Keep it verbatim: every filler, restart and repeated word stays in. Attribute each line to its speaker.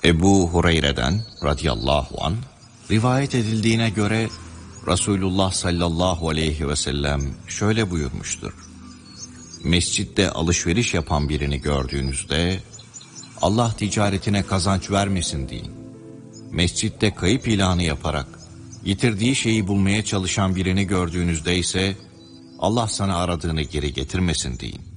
Speaker 1: Ebu Hureyre'den radıyallahu anh rivayet edildiğine göre Resulullah sallallahu aleyhi ve sellem şöyle buyurmuştur. Mescitte alışveriş yapan birini gördüğünüzde Allah ticaretine kazanç vermesin deyin. Mescitte kayıp ilanı yaparak yitirdiği şeyi bulmaya çalışan birini gördüğünüzde ise Allah sana aradığını geri getirmesin deyin.